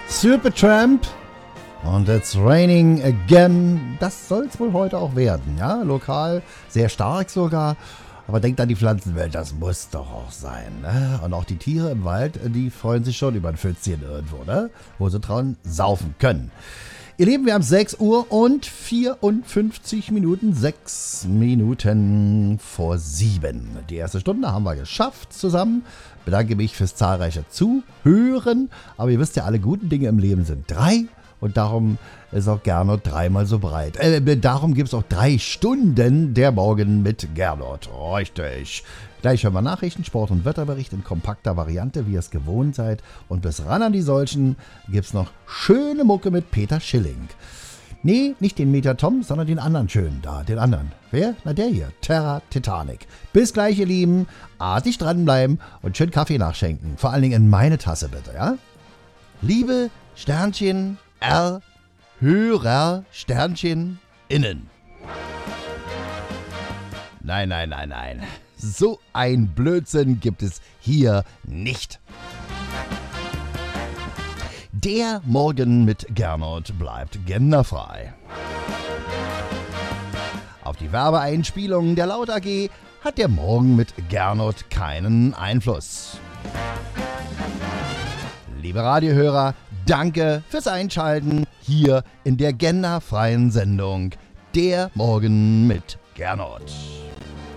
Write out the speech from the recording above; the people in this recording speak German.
Supertramp und It's Raining Again. Das soll es wohl heute auch werden, ja? Lokal, sehr stark sogar. Aber denkt an die Pflanzenwelt, das muss doch auch sein, ne? Und auch die Tiere im Wald, die freuen sich schon über ein Pfützchen irgendwo, ne? Wo sie dran saufen können. Ihr Lieben, wir haben 6 Uhr und 54 Minuten, 6 Minuten vor 7. Die erste Stunde haben wir geschafft zusammen. Bedanke mich fürs zahlreiche Zuhören. Aber ihr wisst ja, alle guten Dinge im Leben sind 3. Und darum ist auch Gernot dreimal so breit. Darum gibt es auch 3 Stunden der Morgen mit Gernot. Richtig. Gleich hören wir Nachrichten, Sport- und Wetterbericht in kompakter Variante, wie ihr es gewohnt seid. Und bis ran an die solchen gibt es noch schöne Mucke mit Peter Schilling. Nee, nicht den Meter Tom, sondern den anderen schönen da, den anderen. Wer? Na der hier, Terra Titanic. Bis gleich, ihr Lieben. Artig dranbleiben und schön Kaffee nachschenken. Vor allen Dingen in meine Tasse bitte, ja? Liebe Sternchen R, Hörer Sternchen innen. Nein. So ein Blödsinn gibt es hier nicht. Der Morgen mit Gernot bleibt genderfrei. Auf die Werbeeinspielungen der Laut AG hat der Morgen mit Gernot keinen Einfluss. Liebe Radiohörer, danke fürs Einschalten hier in der genderfreien Sendung Der Morgen mit Gernot.